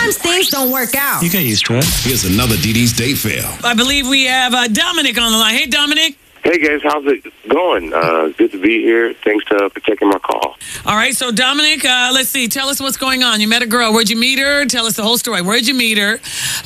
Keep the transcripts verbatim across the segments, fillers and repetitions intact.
sometimes things don't work out. You get used to it. Here's another Dee Dee's date fail. I believe we have uh, Dominic on the line. Hey, Dominic. Hey, guys. How's it going? Uh, good to be here. Thanks uh, for taking my call. All right. So, Dominic, uh, let's see. Tell us what's going on. You met a girl. Where'd you meet her? Tell us the whole story. Where'd you meet her?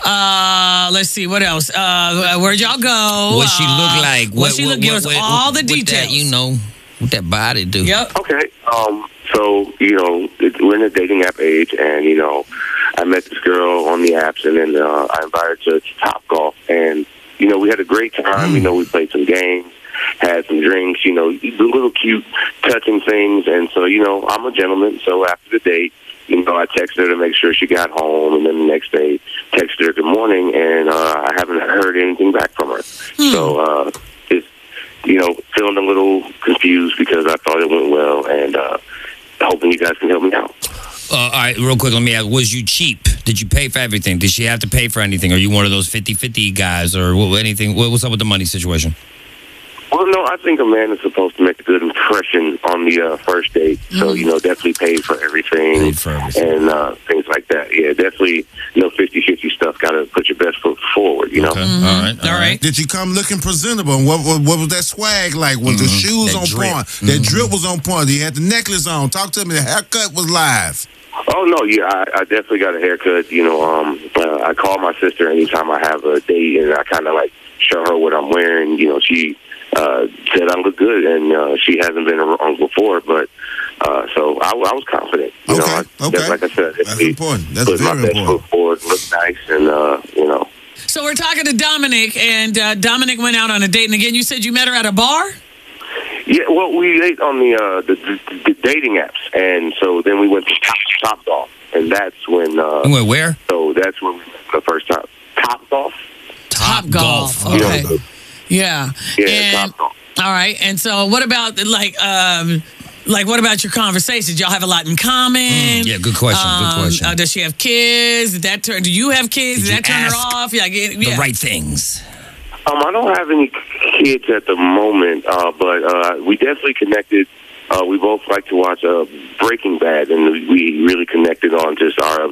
Uh, let's see. What else? Uh, where'd y'all go? What she look Uh, like? What, she look? Give us all the what details. That, you know, what that body do. Yep. Okay. Um. So, you know, it, we're in the dating app age, and, you know, I met this girl on the apps, and then uh, I invited her to Top Golf, and, you know, we had a great time. Mm. You know, we played some games, had some drinks, you know, the little cute, touching things. And so, you know, I'm a gentleman. So after the date, you know, I texted her to make sure she got home. And then the next day, texted her good morning. And uh, I haven't heard anything back from her. Hmm. So uh, it's, you know, feeling a little confused because I thought it went well. And uh, hoping you guys can help me out. Uh, all right, real quick, let me ask, was you cheap? Did you pay for everything? Did she have to pay for anything? Are you one of those fifty-fifty guys or what, anything? What, what's up with the money situation? Well, no, I think a man is supposed to make a good impression on the uh, first date. So, you know, definitely pay for everything, Paid for everything. and uh, things like that. Yeah, definitely, you know, fifty-fifty stuff. Got to put your best foot forward, you know? Okay. All right. All right. Did you come looking presentable? And what, what, what was that swag like? Was the shoes That on drip. point? That drip was on point. You had the necklace on. Talk to me. The haircut was live. Oh, no, yeah, I, I definitely got a haircut. You know, um, uh, I call my sister anytime I have a date, and I kind of, like, show her what I'm wearing. You know, she uh, said I look good, and uh, she hasn't been wrong before, but uh, so I, I was confident. You Okay, know, I, okay. just like I said, That's definitely important. That's put my very best important. foot forward, look nice, and, uh, you know. So we're talking to Dominic, and uh, Dominic went out on a date. And again, you said you met her at a bar? Yeah, well, we ate on the, uh, the, the the dating apps, and so then we went to Top, top Golf, and that's when. Uh, You went where? So that's when we met for the first time. Top Golf. Top Golf. You know, Okay. the- Yeah. Yeah, And, Top Golf. all right. And so what about, like, um, like, what about your conversations? Y'all have a lot in common. Mm, yeah, good question, good Um, question. Uh, does she have kids? Did that turn? Do you have kids? Did Did, you that turn her ask off? Yeah, I get, The yeah. right things. Um, I don't have any kids at the moment, uh, but uh, we definitely connected. Uh, we both like to watch uh, Breaking Bad, and we really connected on just our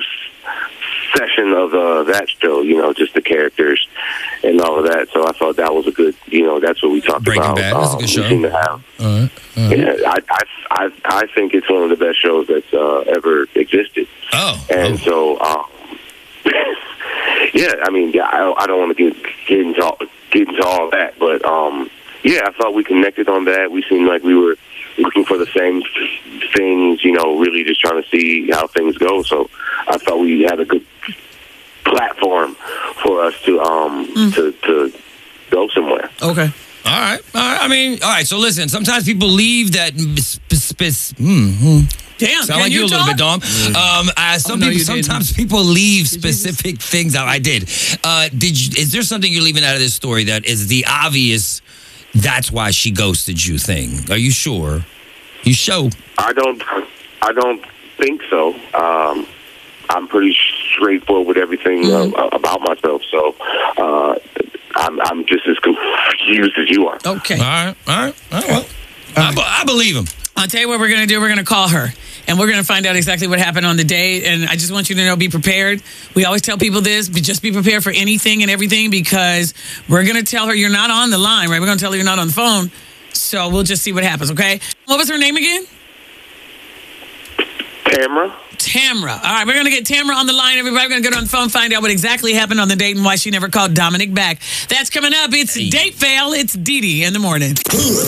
obsession of uh, that show, you know, just the characters and all of that. So I thought that was a good, you know, that's what we talked Breaking about. Bad, that's a Um, good we show. seem to have. All right. All right. Yeah, I, I, I, I think it's one of the best shows that's uh, ever existed. Oh. And oh. so, um, yeah, I mean, yeah, I, I don't want to get, get into all, get into all that, but um, yeah, I thought we connected on that. We seemed like we were looking for the same things, you know, really just trying to see how things go. So I thought we had a good platform for us to um Mm. to to go somewhere. Okay. All right. All right. I mean, all right. So listen, sometimes people leave that. Sp- sp- sp- mm, mm. Damn. Sound can like you, you a little talk? bit, Dom. Um, uh, some no, people, you didn't. sometimes people leave specific things out. I did. Uh, did you, is there something you're leaving out of this story that is the obvious? That's why she ghosted you thing. Are you sure? You show. I don't I don't think so. Um, I'm pretty straightforward with everything Mm-hmm. uh, about myself, so uh, I'm I'm just as confused as you are. Okay. All right. All right. All right. Well, I, be- I believe him. I'll tell you what we're going to do. We're going to call her, and we're going to find out exactly what happened on the date. And I just want you to know, be prepared. We always tell people this, but just be prepared for anything and everything, because we're going to tell her you're not on the line, right? We're going to tell her you're not on the phone. So we'll just see what happens, okay? What was her name again? Tamara? Tamara. All right, we're going to get Tamara on the line. Everybody, we're going to get on the phone, find out what exactly happened on the date and why she never called Dominic back. That's coming up. It's Date Fail. It's Dee Dee in the morning.